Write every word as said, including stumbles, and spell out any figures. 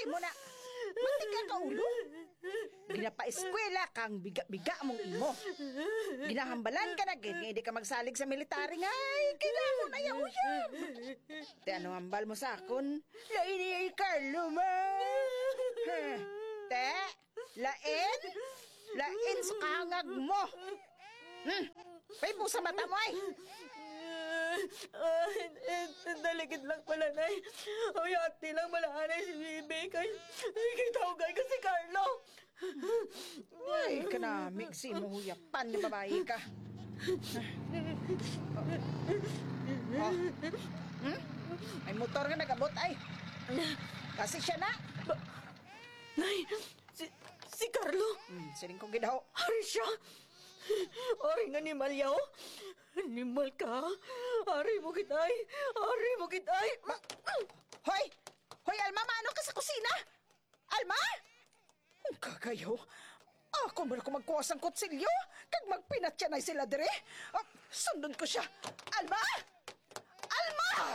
kasi mo na. Mantika ka ulo. Ginapa-eskwela kang biga-biga mong imo. Ginahambalan ka na, hindi ka magsalig sa military nga. Ay, kailangan mo na yaw-yaw. Te, ano hambal mo sa akon? Lain ni Carlo, ma. Huh. Te, lain? Lain sa kangag mo. Hmm. Pay po sa mata mo ay. Ah, daligid lang pala, Nay. Ayati lang malaanay si Bibi. Kay, kitawagay ka si Carlo. Ay, kanamig si mo huyapan ni babae ka. Oh. Hmm? Ay motor nga nagabot ay. Kasi siya na. Nay, si, si Carlo. Hmm, siling ko gidaw. Hari siya. Ari nga ni Malyaw. Animal ka. Ari mo kitay. Ari mo kitay. Hoy! Hoy, Alma, maano ka sa kusina? Alma? Ang kagayo. Ako mo na ko magkuha sang kutsilyo. Kag magpinatya na sila dire. Ah, sundon ko siya. Alma!